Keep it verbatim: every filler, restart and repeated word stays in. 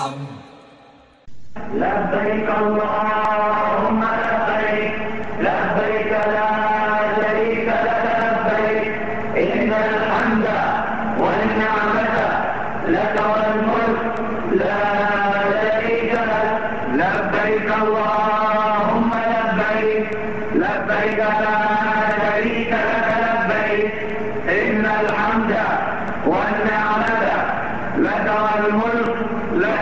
لبيك اللهم لبيك لبيك لا شريك لك لبيك إن الحمد والنعمة لك والملك لا شريك لك لبيك اللهم لبيك لبيك لا شريك لك لبيك إن الحمد والنعمة لك والملك